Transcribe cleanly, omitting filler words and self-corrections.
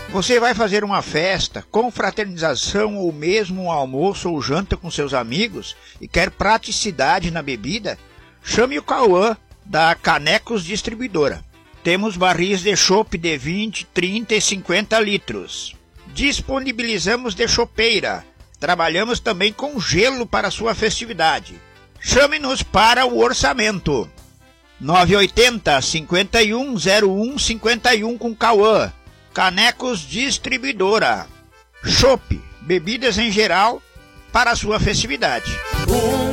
Você vai fazer uma festa, confraternização ou mesmo um almoço ou janta com seus amigos e quer praticidade na bebida? Chame o Cauã da Canecos Distribuidora. Temos barris de chopp de 20, 30 e 50 litros. Disponibilizamos de chopeira. Trabalhamos também com gelo para sua festividade. Chame-nos para o orçamento. 980 51 01 51 com Cauã. Canecos Distribuidora. Chopp, bebidas em geral para a sua festividade.